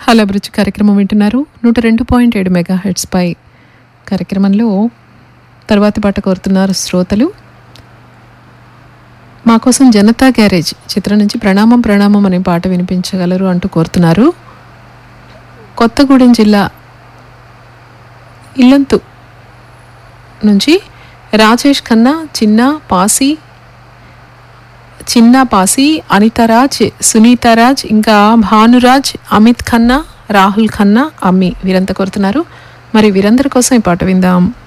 Hello అభిరుచి కార్యక్రమం వింటున్నారు 102.7 మెగాహెర్ట్జ్ పై. కార్యక్రమంలో తర్వాతి పాట కోరుతున్నారు శ్రోతలు. మా కోసం జనతా గ్యారేజ్ చిత్రం నుంచి ప్రణామం ప్రణామం అనే పాట వినిపించగలరు అంటూ కోరుతున్నారు. కొత్తగూడెం జిల్లా ఇల్లంతు నుంచి రాజేష్ ఖన్నా, చిన్న పాసి, అనితారాజ్, సునీతారాజ్, ఇంకా భానురాజ్, అమిత్ ఖన్నా, రాహుల్ ఖన్నా, అమ్మి వీరంతా కోరుతున్నారు. మరి వీరందరి కోసం ఈ పాట విందాం.